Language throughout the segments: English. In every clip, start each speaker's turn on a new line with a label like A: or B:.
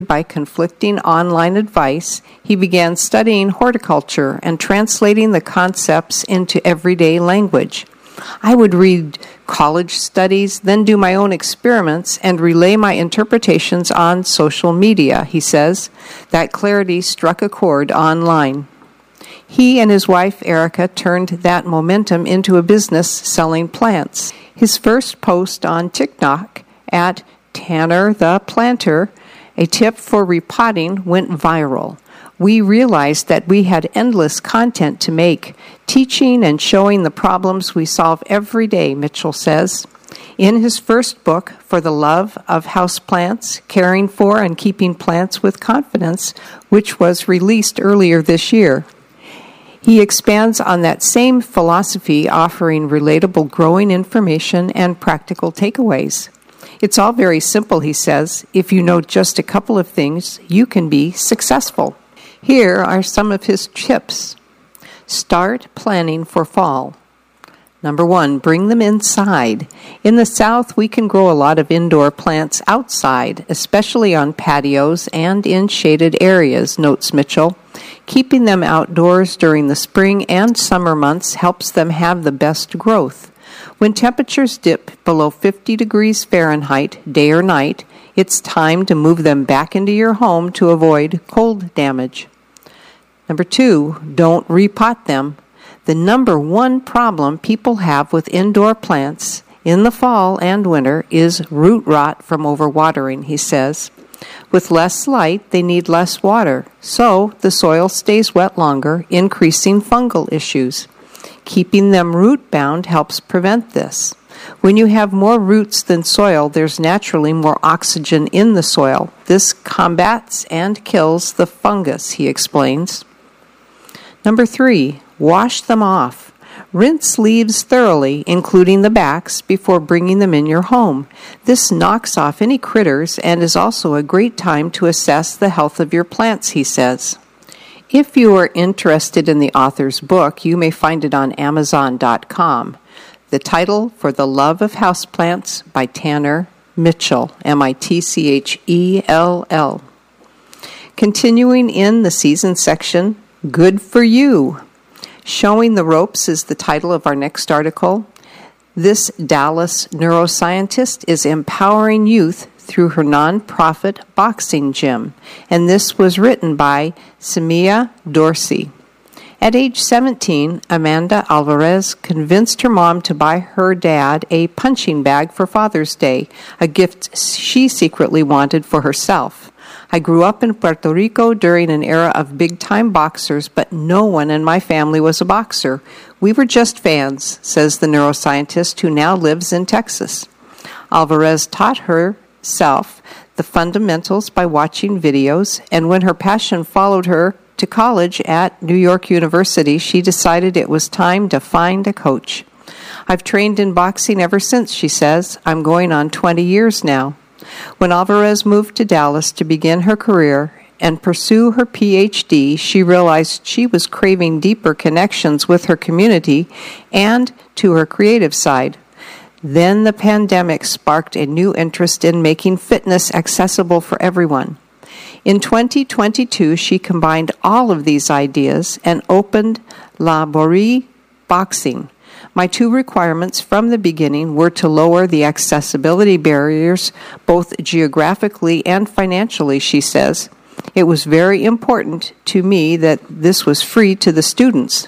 A: by conflicting online advice, he began studying horticulture and translating the concepts into everyday language. I would read college studies, then do my own experiments and relay my interpretations on social media, he says. That clarity struck a chord online. He and his wife, Erica, turned that momentum into a business selling plants. His first post on TikTok at Tanner the Planter, a tip for repotting, went viral. We realized that we had endless content to make, teaching and showing the problems we solve every day, Mitchell says. In his first book, For the Love of Houseplants, Caring for and Keeping Plants with Confidence, which was released earlier this year, he expands on that same philosophy, offering relatable growing information and practical takeaways. It's all very simple, he says. If you know just a couple of things, you can be successful. Here are some of his tips. Start planning for fall. Number 1, bring them inside. In the South, we can grow a lot of indoor plants outside, especially on patios and in shaded areas, notes Mitchell. Keeping them outdoors during the spring and summer months helps them have the best growth. When temperatures dip below 50 degrees Fahrenheit, day or night, it's time to move them back into your home to avoid cold damage. Number 2, don't repot them. The number one problem people have with indoor plants in the fall and winter is root rot from overwatering, he says. With less light, they need less water, so the soil stays wet longer, increasing fungal issues. Keeping them root-bound helps prevent this. When you have more roots than soil, there's naturally more oxygen in the soil. This combats and kills the fungus, he explains. Number 3, wash them off. Rinse leaves thoroughly, including the backs, before bringing them in your home. This knocks off any critters and is also a great time to assess the health of your plants, he says. If you are interested in the author's book, you may find it on Amazon.com. The title, For the Love of Houseplants, by Tanner Mitchell, Mitchell. Continuing in the season section, Good for You. Showing the Ropes is the title of our next article. This Dallas neuroscientist is empowering youth through her nonprofit boxing gym, and this was written by Samia Dorsey. At age 17, Amanda Alvarez convinced her mom to buy her dad a punching bag for Father's Day, a gift she secretly wanted for herself. I grew up in Puerto Rico during an era of big-time boxers, but no one in my family was a boxer. We were just fans, says the neuroscientist who now lives in Texas. Alvarez taught herself the fundamentals by watching videos, and when her passion followed her to college at New York University, she decided it was time to find a coach. I've trained in boxing ever since, she says. I'm going on 20 years now. When Alvarez moved to Dallas to begin her career and pursue her PhD, she realized she was craving deeper connections with her community and to her creative side. Then the pandemic sparked a new interest in making fitness accessible for everyone. In 2022, she combined all of these ideas and opened La Borie Boxing. My 2 requirements from the beginning were to lower the accessibility barriers, both geographically and financially, she says. It was very important to me that this was free to the students.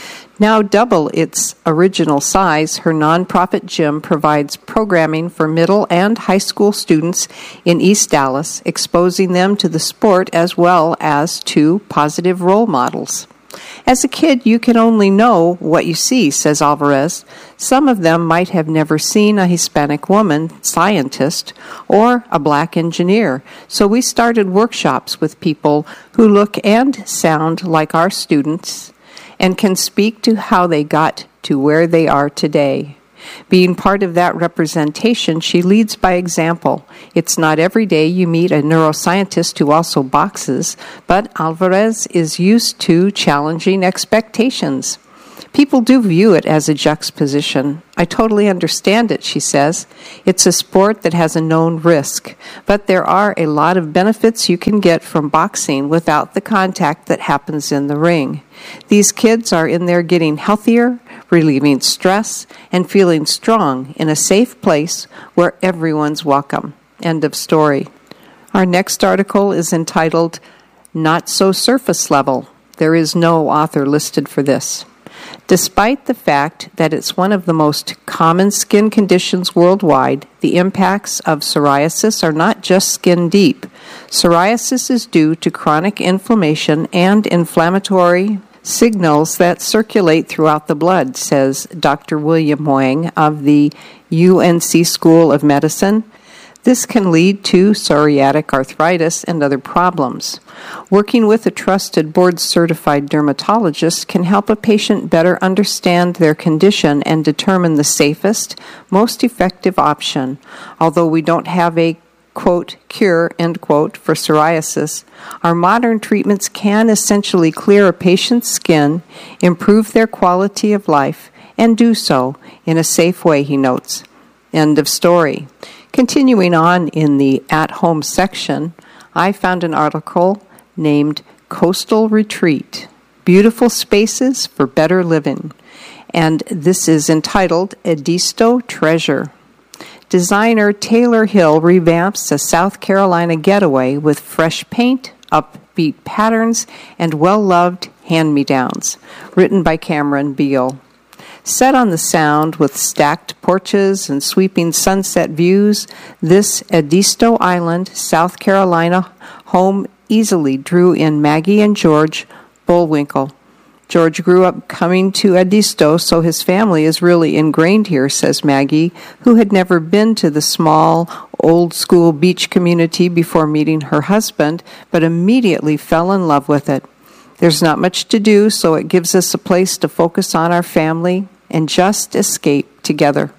A: Now double its original size, her nonprofit gym provides programming for middle and high school students in East Dallas, exposing them to the sport as well as to positive role models. As a kid, you can only know what you see, says Alvarez. Some of them might have never seen a Hispanic woman scientist or a black engineer. So we started workshops with people who look and sound like our students and can speak to how they got to where they are today. Being part of that representation, she leads by example. It's not every day you meet a neuroscientist who also boxes, but Alvarez is used to challenging expectations. People do view it as a juxtaposition. I totally understand it, she says. It's a sport that has a known risk, but there are a lot of benefits you can get from boxing without the contact that happens in the ring. These kids are in there getting healthier, relieving stress, and feeling strong in a safe place where everyone's welcome. End of story. Our next article is entitled, Not So Surface Level. There is no author listed for this. Despite the fact that it's one of the most common skin conditions worldwide, the impacts of psoriasis are not just skin deep. Psoriasis is due to chronic inflammation and inflammatory signals that circulate throughout the blood, says Dr. William Wang of the UNC School of Medicine. This can lead to psoriatic arthritis and other problems. Working with a trusted board-certified dermatologist can help a patient better understand their condition and determine the safest, most effective option. Although we don't have a, quote, cure, end quote, for psoriasis, our modern treatments can essentially clear a patient's skin, improve their quality of life, and do so in a safe way, he notes. End of story. Continuing on in the at-home section, I found an article named Coastal Retreat, Beautiful Spaces for Better Living, and this is entitled Edisto Treasure. Designer Taylor Hill revamps a South Carolina getaway with fresh paint, upbeat patterns, and well-loved hand-me-downs, written by Cameron Beal. Set on the Sound with stacked porches and sweeping sunset views, this Edisto Island, South Carolina home easily drew in Maggie and George Bullwinkle. George grew up coming to Edisto, so his family is really ingrained here, says Maggie, who had never been to the small, old-school beach community before meeting her husband, but immediately fell in love with it. There's not much to do, so it gives us a place to focus on our family and just escape together.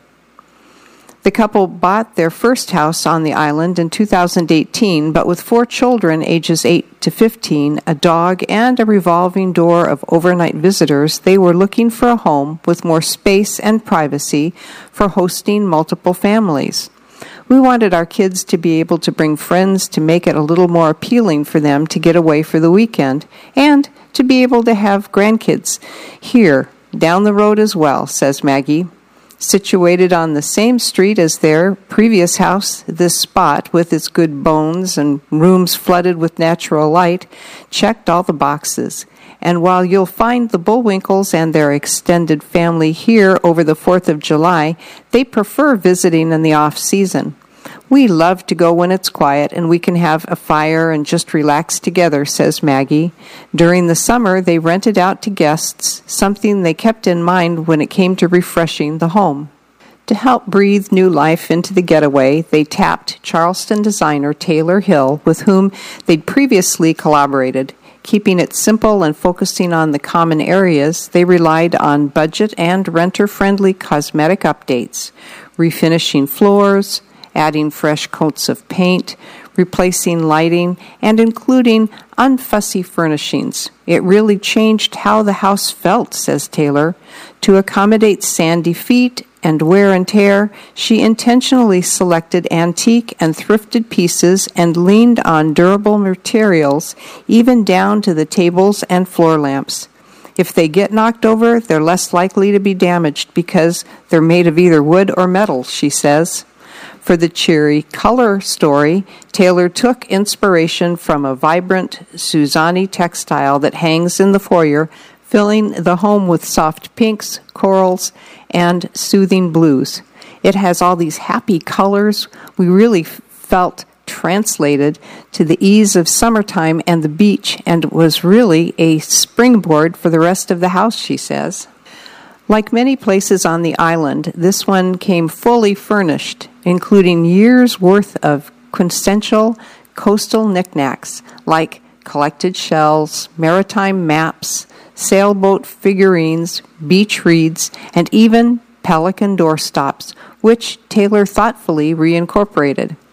A: The couple bought their first house on the island in 2018, but with 4 children ages 8 to 15, a dog, and a revolving door of overnight visitors, they were looking for a home with more space and privacy for hosting multiple families. We wanted our kids to be able to bring friends to make it a little more appealing for them to get away for the weekend, and to be able to have grandkids here, down the road as well, says Maggie. Situated on the same street as their previous house, this spot, with its good bones and rooms flooded with natural light, checked all the boxes. And while you'll find the Bullwinkles and their extended family here over the 4th of July, they prefer visiting in the off-season. We love to go when it's quiet and we can have a fire and just relax together, says Maggie. During the summer, they rented out to guests, something they kept in mind when it came to refreshing the home. To help breathe new life into the getaway, they tapped Charleston designer Taylor Hill, with whom they'd previously collaborated. Keeping it simple and focusing on the common areas, they relied on budget and renter-friendly cosmetic updates, refinishing floors, adding fresh coats of paint, replacing lighting, and including unfussy furnishings. It really changed how the house felt, says Taylor. To accommodate sandy feet and wear and tear, she intentionally selected antique and thrifted pieces and leaned on durable materials, even down to the tables and floor lamps. If they get knocked over, they're less likely to be damaged because they're made of either wood or metal, she says. For the cheery color story, Taylor took inspiration from a vibrant Suzani textile that hangs in the foyer, filling the home with soft pinks, corals, and soothing blues. It has all these happy colors. We really felt translated to the ease of summertime and the beach, and was really a springboard for the rest of the house, she says. Like many places on the island, this one came fully furnished, including years' worth of quintessential coastal knickknacks like collected shells, maritime maps, sailboat figurines, beach reeds, and even pelican doorstops, which Taylor thoughtfully reincorporated.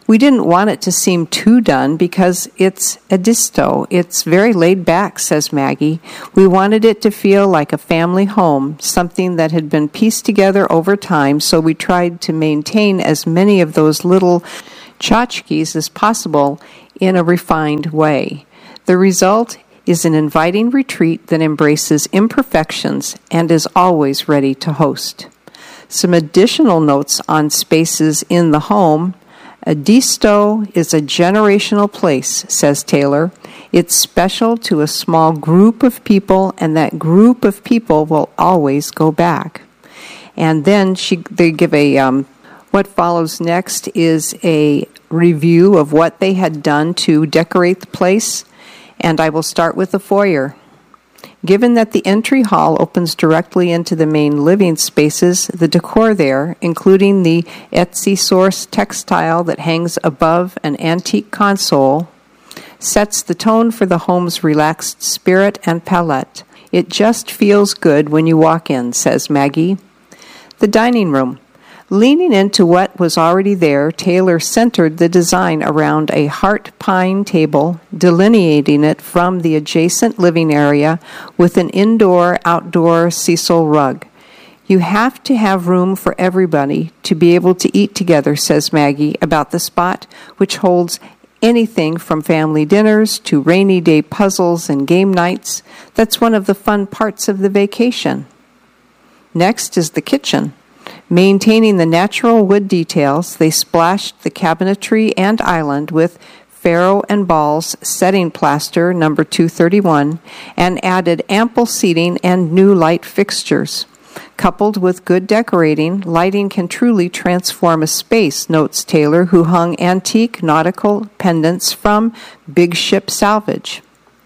A: We didn't want it to seem too done because it's Edisto. It's very laid back, says Maggie. We wanted it to feel like a family home, something that had been pieced together over time, so we tried to maintain as many of those little tchotchkes as possible in a refined way. The result is an inviting retreat that embraces imperfections and is always ready to host. Some additional notes on spaces in the home. Edisto is a generational place, says Taylor. It's special to a small group of people, and that group of people will always go back. And then they give what follows next is a review of what they had done to decorate the place, and I will start with the foyer. Given that the entry hall opens directly into the main living spaces, the decor there, including the Etsy source textile that hangs above an antique console, sets the tone for the home's relaxed spirit and palette. It just feels good when you walk in, says Maggie. The dining room. Leaning into what was already there, Taylor centered the design around a heart pine table, delineating it from the adjacent living area with an indoor-outdoor sisal rug. You have to have room for everybody to be able to eat together, says Maggie, about the spot, which holds anything from family dinners to rainy day puzzles and game nights. That's one of the fun parts of the vacation. Next is the kitchen. Maintaining the natural wood details, they splashed the cabinetry and island with Farrow & Ball's setting plaster number 231 and added ample seating and new light fixtures. Coupled with good decorating, lighting can truly transform a space, notes Taylor, who hung antique nautical pendants from Big Ship Salvage.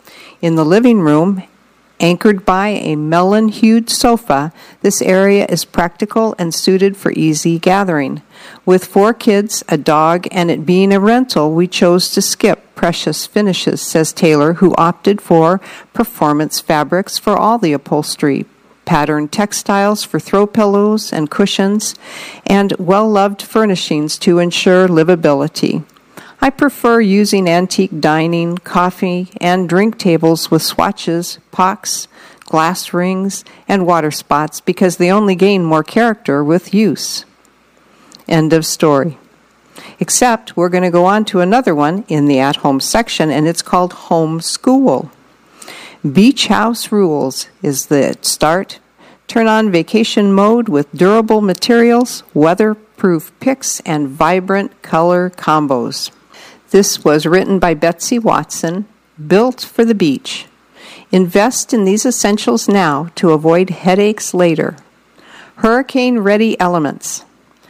A: In the living room, anchored by a melon-hued sofa, this area is practical and suited for easy gathering. With 4 kids, a dog, and it being a rental, we chose to skip precious finishes, says Taylor, who opted for performance fabrics for all the upholstery, patterned textiles for throw pillows and cushions, and well-loved furnishings to ensure livability. I prefer using antique dining, coffee, and drink tables with swatches, pocks, glass rings, and water spots because they only gain more character with use. End of story. Except we're going to go on to another one in the at-home section, and it's called Home School. Beach House Rules is the start. Turn on vacation mode with durable materials, weatherproof picks, and vibrant color combos. This was written by Betsy Watson, built for the beach. Invest in these essentials now to avoid headaches later. Hurricane-ready elements.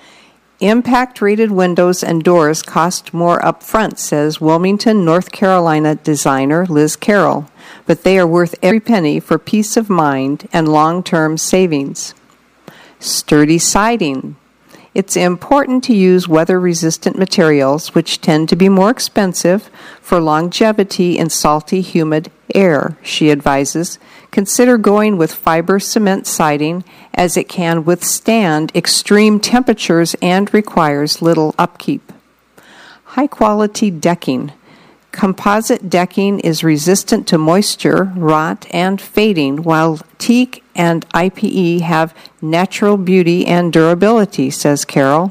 A: Impact-rated windows and doors cost more upfront, says Wilmington, North Carolina designer Liz Carroll, but they are worth every penny for peace of mind and long-term savings. Sturdy siding. It's important to use weather-resistant materials, which tend to be more expensive, for longevity in salty, humid air, she advises. Consider going with fiber cement siding, as it can withstand extreme temperatures and requires little upkeep. High-quality decking. Composite decking is resistant to moisture, rot, and fading, while teak and IPE have natural beauty and durability, says Carol.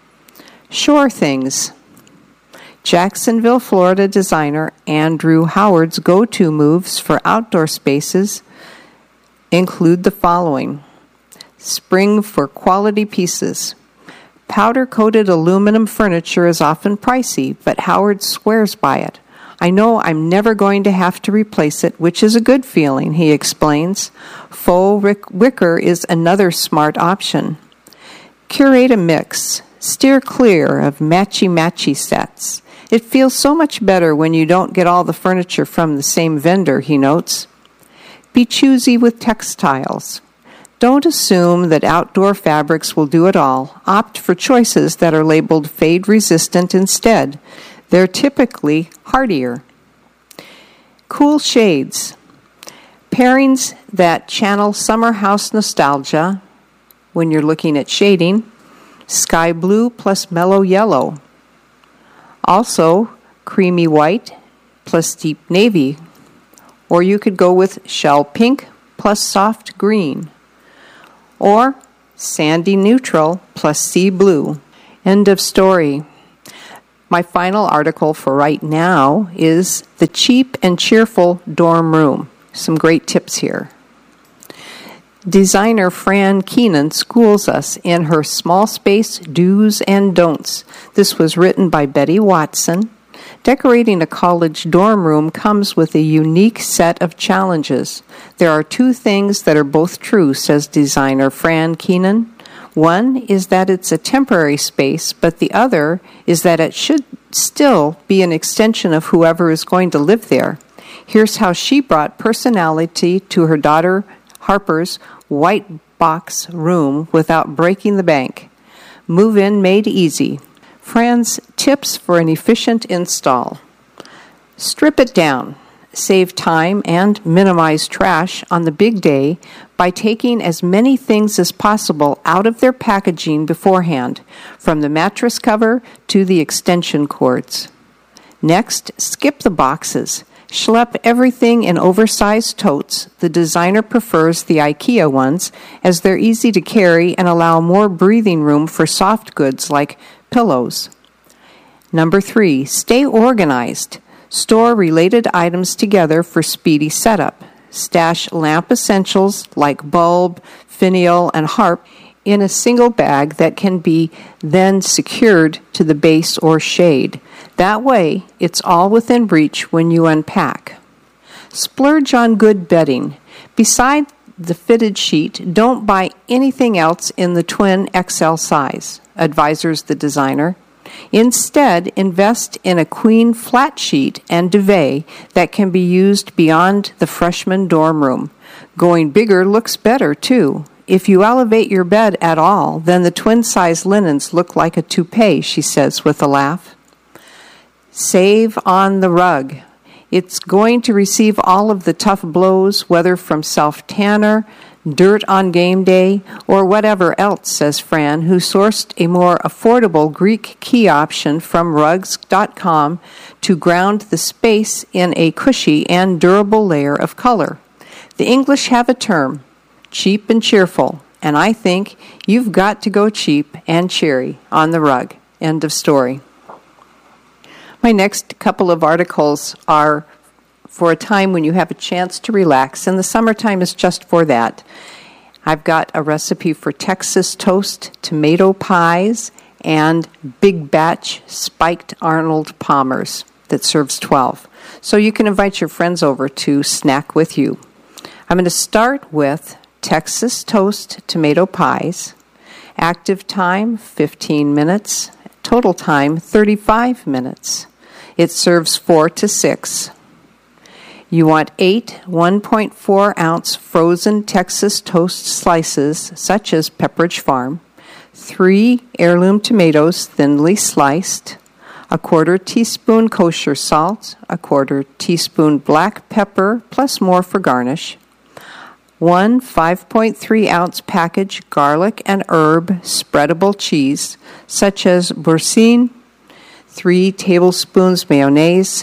A: Shore Things. Jacksonville, Florida designer Andrew Howard's go-to moves for outdoor spaces include the following. Spring for quality pieces. Powder-coated aluminum furniture is often pricey, but Howard swears by it. I know I'm never going to have to replace it, which is a good feeling, he explains. Faux wicker is another smart option. Curate a mix. Steer clear of matchy-matchy sets. It feels so much better when you don't get all the furniture from the same vendor, he notes. Be choosy with textiles. Don't assume that outdoor fabrics will do it all. Opt for choices that are labeled fade-resistant instead. They're typically hardier. Cool shades. Pairings that channel summer house nostalgia when you're looking at shading. Sky blue plus mellow yellow. Also, creamy white plus deep navy. Or you could go with shell pink plus soft green. Or sandy neutral plus sea blue. End of story. My final article for right now is The Cheap and Cheerful Dorm Room. Some great tips here. Designer Fran Keenan schools us in her small space do's and don'ts. This was written by Betty Watson. Decorating a college dorm room comes with a unique set of challenges. There are two things that are both true, says designer Fran Keenan. One is that it's a temporary space, but the other is that it should still be an extension of whoever is going to live there. Here's how she brought personality to her daughter Harper's white box room without breaking the bank. Move-in made easy. Fran's tips for an efficient install. Strip it down. Save time and minimize trash on the big day by taking as many things as possible out of their packaging beforehand, from the mattress cover to the extension cords. Next, skip the boxes. Schlep everything in oversized totes. The designer prefers the IKEA ones as they're easy to carry and allow more breathing room for soft goods like pillows. Number 3, stay organized. Store related items together for speedy setup. Stash lamp essentials like bulb, finial, and harp in a single bag that can be then secured to the base or shade. That way, it's all within reach when you unpack. Splurge on good bedding. Beside the fitted sheet, don't buy anything else in the twin XL size, advises the designer. Instead, invest in a queen flat sheet and duvet that can be used beyond the freshman dorm room. Going bigger looks better, too. If you elevate your bed at all, then the twin-size linens look like a toupee, she says with a laugh. Save on the rug. It's going to receive all of the tough blows, whether from self-tanner, dirt on game day, or whatever else, says Fran, who sourced a more affordable Greek key option from rugs.com to ground the space in a cushy and durable layer of color. The English have a term, cheap and cheerful, and I think you've got to go cheap and cheery on the rug. End of story. My next couple of articles are for a time when you have a chance to relax, and the summertime is just for that. I've got a recipe for Texas toast tomato pies and big batch spiked Arnold Palmers that serves 12. So you can invite your friends over to snack with you. I'm going to start with Texas toast tomato pies. Active time, 15 minutes. Total time, 35 minutes. It serves 4 to 6. You want 8 1.4-ounce frozen Texas toast slices, such as Pepperidge Farm, 3 heirloom tomatoes thinly sliced, a 1/4 teaspoon kosher salt, a 1/4 teaspoon black pepper, plus more for garnish, 1 5.3-ounce package garlic and herb spreadable cheese, such as Boursin, 3 tablespoons mayonnaise,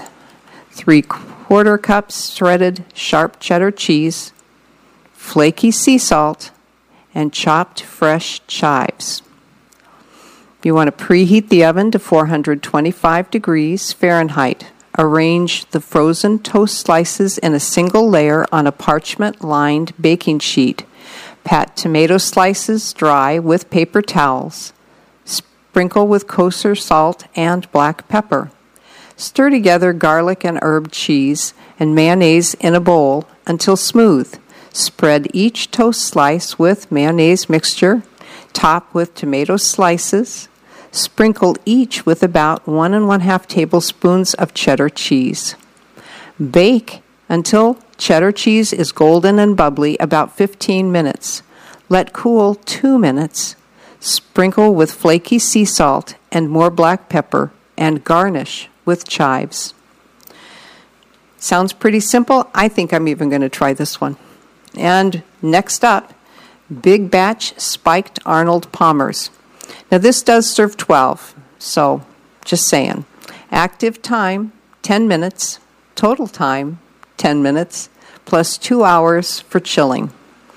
A: 3/4 cups shredded sharp cheddar cheese, flaky sea salt, and chopped fresh chives. You want to preheat the oven to 425 degrees Fahrenheit. Arrange the frozen toast slices in a single layer on a parchment-lined baking sheet. Pat tomato slices dry with paper towels. Sprinkle with kosher salt and black pepper. Stir together garlic and herb cheese and mayonnaise in a bowl until smooth. Spread each toast slice with mayonnaise mixture. Top with tomato slices. Sprinkle each with about 1 1/2 tablespoons of cheddar cheese. Bake until cheddar cheese is golden and bubbly, about 15 minutes. Let cool 2 minutes. Sprinkle with flaky sea salt and more black pepper and garnish with chives. Sounds pretty simple. I think I'm even going to try this one. And next up, big batch spiked Arnold Palmers. Now this does serve 12, so just saying. Active time, 10 minutes. Total time, 10 minutes, plus 2 hours for chilling.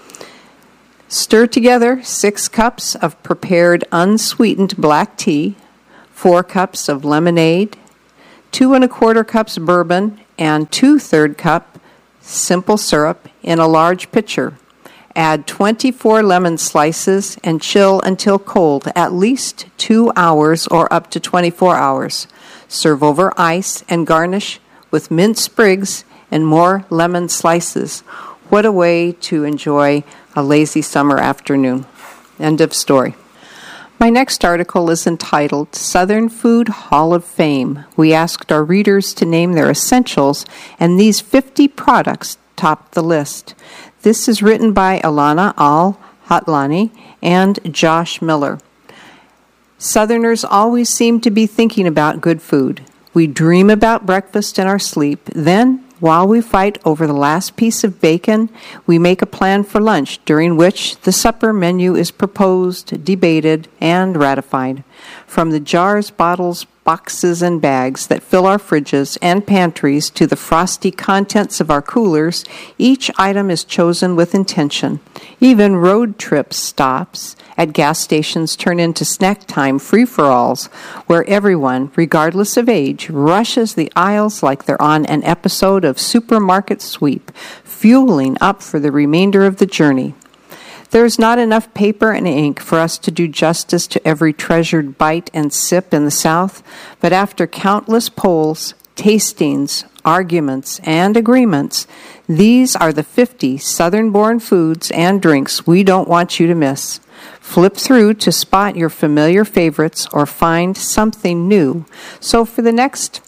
A: Stir together 6 cups of prepared unsweetened black tea, 4 cups of lemonade, 2 1/4 cups bourbon, and 2/3 cup simple syrup in a large pitcher. Add 24 lemon slices and chill until cold, at least 2 hours or up to 24 hours. Serve over ice and garnish with mint sprigs and more lemon slices. What a way to enjoy a lazy summer afternoon. End of story. My next article is entitled Southern Food Hall of Fame. We asked our readers to name their essentials, and these 50 products topped the list. This is written by Alana Al-Hatlani and Josh Miller. Southerners always seem to be thinking about good food. We dream about breakfast in our sleep. Then, while we fight over the last piece of bacon, we make a plan for lunch, during which the supper menu is proposed, debated, and ratified. From the jars, bottles, boxes, and bags that fill our fridges and pantries to the frosty contents of our coolers, each item is chosen with intention. Even road trip stops at gas stations turn into snack time free-for-alls, where everyone, regardless of age, rushes the aisles like they're on an episode of Supermarket Sweep, fueling up for the remainder of the journey. There is not enough paper and ink for us to do justice to every treasured bite and sip in the South, but after countless polls, tastings, arguments, and agreements, these are the 50 Southern-born foods and drinks we don't want you to miss. Flip through to spot your familiar favorites or find something new. So for the next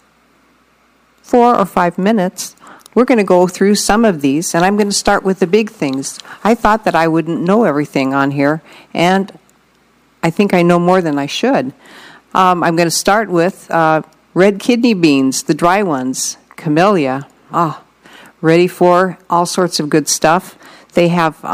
A: 4 or 5 minutes, we're going to go through some of these, and I'm going to start with the big things. I thought that I wouldn't know everything on here, and I think I know more than I should. I'm going to start with red kidney beans, the dry ones, camellia. Ready for all sorts of good stuff. They have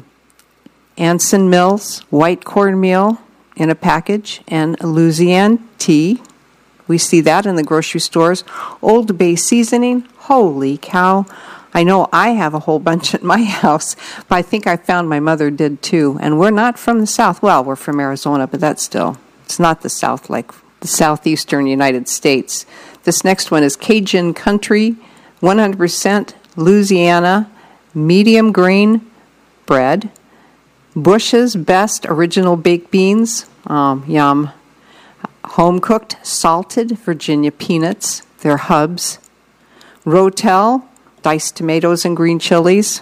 A: Anson Mills white cornmeal in a package, and Louisiana tea. We see that in the grocery stores. Old Bay seasoning. Holy cow. I know I have a whole bunch at my house, but I think I found my mother did too. And we're not from the South. Well, we're from Arizona, but that's still, it's not the South like the southeastern United States. This next one is Cajun Country, 100% Louisiana, medium grain bread. Bush's Best Original Baked Beans, yum. Home-cooked salted Virginia peanuts, they're hubs. Rotel, diced tomatoes and green chilies.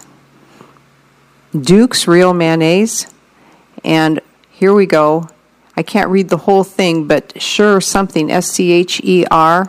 A: Duke's Real Mayonnaise. And here we go. I can't read the whole thing, but sure something, SCHER.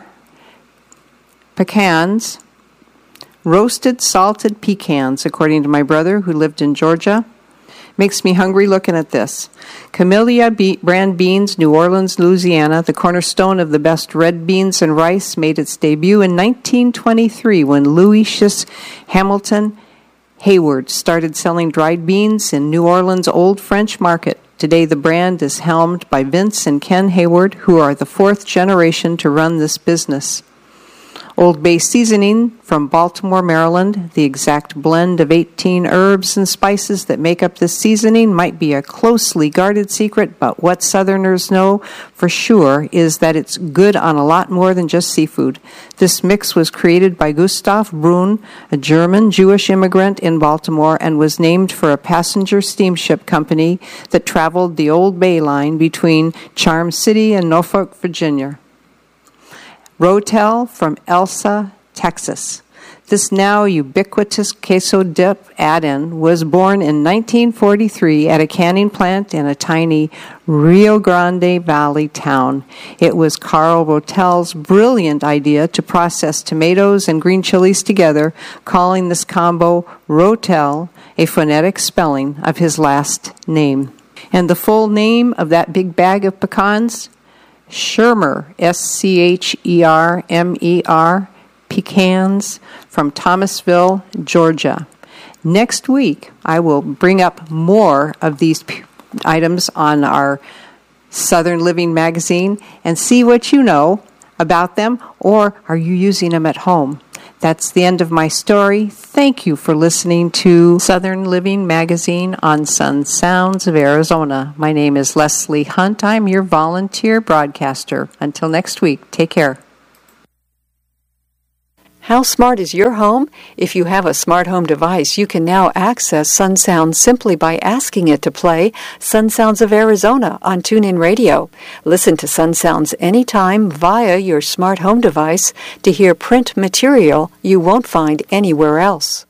A: Pecans. Roasted salted pecans, according to my brother who lived in Georgia. Makes me hungry looking at this. Camellia brand beans, New Orleans, Louisiana. The cornerstone of the best red beans and rice made its debut in 1923 when Lucius Hamilton Hayward started selling dried beans in New Orleans' Old French Market. Today the brand is helmed by Vince and Ken Hayward, who are the 4th generation to run this business. Old Bay seasoning from Baltimore, Maryland. The exact blend of 18 herbs and spices that make up this seasoning might be a closely guarded secret, but what Southerners know for sure is that it's good on a lot more than just seafood. This mix was created by Gustav Brunn, a German Jewish immigrant in Baltimore, and was named for a passenger steamship company that traveled the Old Bay line between Charm City and Norfolk, Virginia. Rotel from Elsa, Texas. This now ubiquitous queso dip add-in was born in 1943 at a canning plant in a tiny Rio Grande Valley town. It was Carl Rotel's brilliant idea to process tomatoes and green chilies together, calling this combo Rotel, a phonetic spelling of his last name. And the full name of that big bag of pecans? Schermer, Schermer, pecans from Thomasville, Georgia. Next week, I will bring up more of these items on our Southern Living magazine and see what you know about them, or are you using them at home? That's the end of my story. Thank you for listening to Southern Living Magazine on Sun Sounds of Arizona. My name is Leslie Hunt. I'm your volunteer broadcaster. Until next week, take care.
B: How smart is your home? If you have a smart home device, you can now access Sun Sounds simply by asking it to play Sun Sounds of Arizona on TuneIn Radio. Listen to Sun Sounds anytime via your smart home device to hear print material you won't find anywhere else.